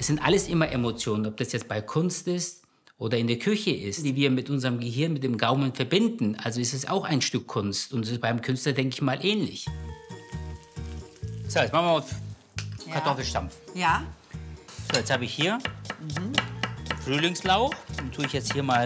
Es sind alles immer Emotionen, ob das jetzt bei Kunst ist oder in der Küche ist, die wir mit unserem Gehirn, mit dem Gaumen verbinden. Also ist es auch ein Stück Kunst. Und das ist beim Künstler, denke ich mal, ähnlich. So, jetzt machen wir auf Kartoffelstampf. Ja. So, jetzt habe ich hier Frühlingslauch. Den tue ich jetzt hier mal